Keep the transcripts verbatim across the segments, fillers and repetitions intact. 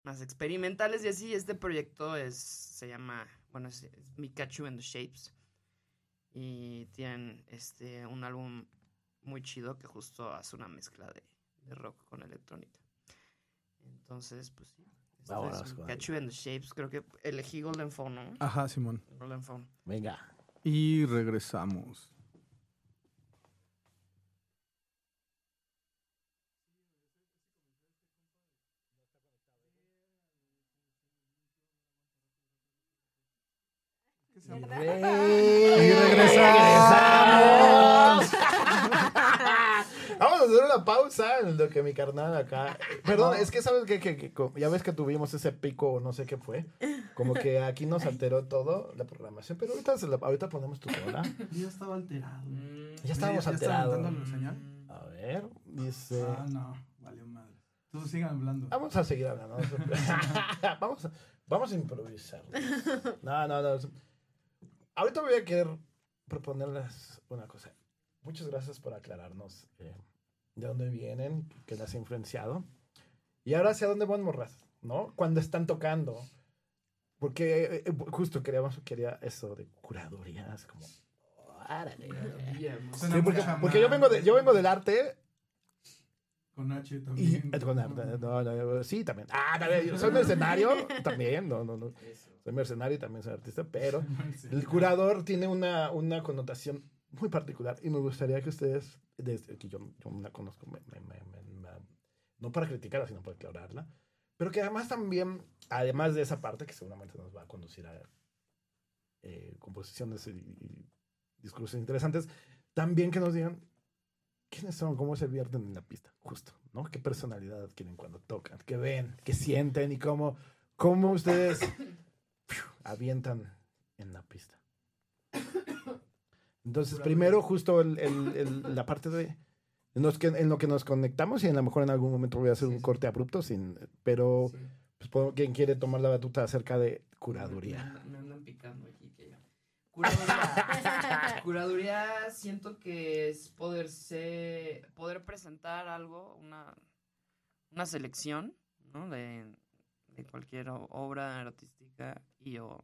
más experimentales y así. Este proyecto es, se llama, bueno, es, es Mikachu and the Shapes. Y tienen este un álbum muy chido que justo hace una mezcla de, de rock con electrónica. Entonces, pues sí. Este Vámonos, es Juan. Mikachu and the Shapes. Creo que elegí Golden Phone, ¿no? Ajá, Simón. Golden Phone. Venga. Y regresamos. Y Y regresamos. Vamos a hacer una pausa en lo que mi carnal acá. Perdón, es que sabes que, que, que co- ya ves que tuvimos ese pico, no sé qué fue. Como que aquí nos alteró todo la programación, pero ahorita, se la- ahorita ponemos tu rola. Yo estaba alterado. Ya estábamos ¿Ya estaba alterados. dando la señal? A ver, dice. Ah, no, valió madre. Todos sigan hablando. Vamos a seguir hablando. vamos, a, vamos a improvisar. No, no, no. Ahorita voy a querer proponerles una cosa. Muchas gracias por aclararnos eh, de dónde vienen, qué les ha influenciado. Y ahora hacia dónde van, morras, ¿no? Cuando están tocando. Porque eh, justo queríamos, quería eso de curadurías, como... ¡Árale! Suena Sí, porque, mucho porque yo, vengo de, yo vengo del arte Con H y... también. eh, con arte, no, no, sí, también. Ah, también. Yo soy mercenario, también. No, no, no. Soy mercenario y también soy artista, pero Sí. el curador tiene una, una connotación muy particular y me gustaría que ustedes, desde que yo, yo la conozco, me- me- me- me- me- no para criticarla, sino para aclararla, pero que además también, además de esa parte que seguramente nos va a conducir a eh, composiciones y, y discursos interesantes, también que nos digan quiénes son, cómo se vierten en la pista, justo, ¿no? ¿Qué personalidad adquieren cuando tocan? ¿Qué ven? ¿Qué sienten? Y cómo, cómo ustedes fiu, avientan en la pista. Entonces, primero, justo el, el, el, la parte de en, los que, en lo que nos conectamos, y a lo mejor en algún momento voy a hacer un corte abrupto, sin, pero Sí. pues, puedo- quien quiere tomar la batuta acerca de curaduría. Me, andan- me andan picando aquí. Que ya. Curaduría. Curaduría siento que es poderse, poder presentar algo, una, una selección, ¿no? De, de cualquier o- obra artística y o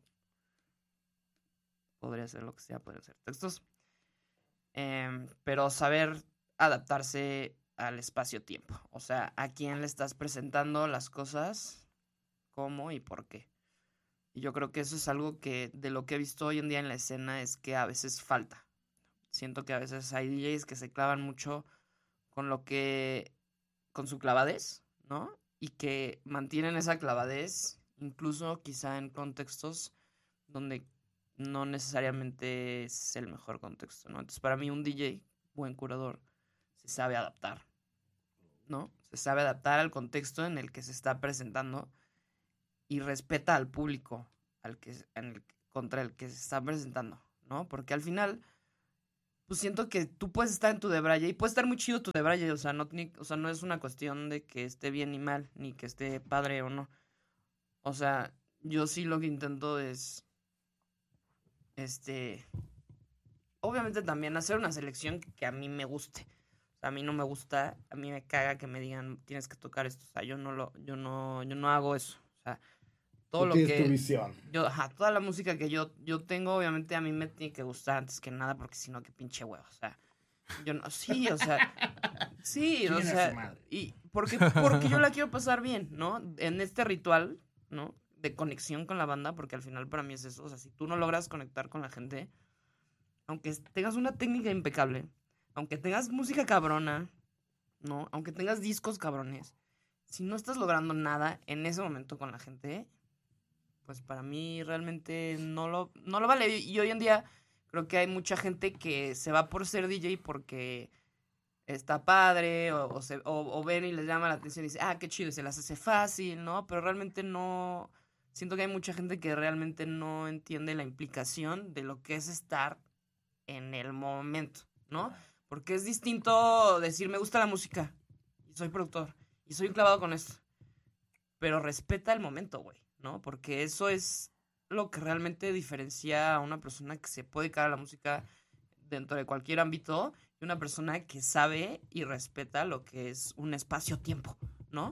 podría ser lo que sea, podría ser textos. Em, pero saber adaptarse al espacio-tiempo. O sea, a quién le estás presentando las cosas, cómo y por qué. Y yo creo que eso es algo que de lo que he visto hoy en día en la escena es que a veces falta. Siento que a veces hay D Js que se clavan mucho con lo que, con su clavadez, ¿no? Y que mantienen esa clavadez incluso quizá en contextos donde no necesariamente es el mejor contexto, ¿no? Entonces para mí un D J, buen curador, se sabe adaptar, ¿no? Se sabe adaptar al contexto en el que se está presentando y respeta al público al que, en el, contra el que se está presentando, ¿no? Porque al final, pues siento que tú puedes estar en tu debraye y puede estar muy chido tu debraye, o sea, no, ni- o sea, no es una cuestión de que esté bien ni mal, ni que esté padre o no. O sea, yo sí lo que intento es, este, obviamente también hacer una selección que a mí me guste. O sea, a mí no me gusta, a mí me caga que me digan, tienes que tocar esto. O sea, yo no lo, yo no, yo no hago eso. O sea, todo Tú lo tienes que tu visión. yo, ajá, toda la música que yo, yo tengo, obviamente a mí me tiene que gustar antes que nada, porque si no, qué pinche huevo. O sea, yo no, sí, o sea, sí, o Chinga su sea, madre. y porque, porque yo la quiero pasar bien, ¿no? En este ritual, ¿no? De conexión con la banda, porque al final para mí es eso. O sea, si tú no logras conectar con la gente, aunque tengas una técnica impecable, aunque tengas música cabrona, ¿no? Aunque tengas discos cabrones, si no estás logrando nada en ese momento con la gente, pues para mí realmente no lo, no lo vale. Y hoy en día creo que hay mucha gente que se va por ser D J porque está padre o, o, se, o, o ven y les llama la atención y dice, ah, qué chido, y se las hace fácil, ¿no? Pero realmente no... Siento que hay mucha gente que realmente no entiende la implicación de lo que es estar en el momento, ¿no? Porque es distinto decir, me gusta la música y soy productor y soy un clavado con esto. Pero respeta el momento, güey, ¿no? Porque eso es lo que realmente diferencia a una persona que se puede dedicar a la música dentro de cualquier ámbito y una persona que sabe y respeta lo que es un espacio-tiempo, ¿no?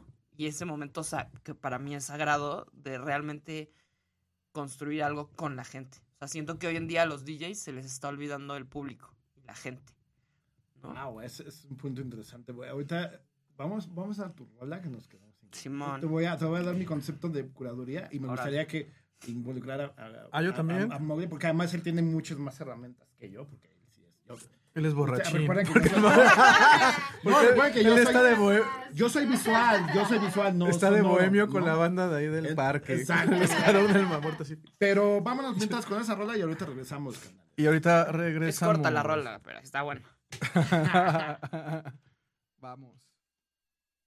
y ese momento sa- que para mí es sagrado de realmente construir algo con la gente. O sea, siento que hoy en día a los D Js se les está olvidando el público y la gente, ¿no? Wow, ese es un punto interesante, güey. Ahorita vamos, vamos a tu rola que nos quedamos sin. Simón. Te voy, a, te voy a dar mi concepto de curaduría y me Órale. gustaría que involucrara a, a, Ah, ¿yo a- también? a- a Mowgli, porque además él tiene muchas más herramientas que yo, porque él sí es yo. Él es borrachín. Recuerden que Porque yo el soy- ma- No, recuerden que él yo soy, está de bohe- yo soy visual, yo soy visual, no está de sonoro, bohemio ¿no? con la banda de ahí del Eh, parque. exacto. El escuadrón del mamor así. Pero vámonos mientras con esa rola y ahorita regresamos, canal. Y ahorita Es regresamos. corta la rola, pero está bueno. Vamos.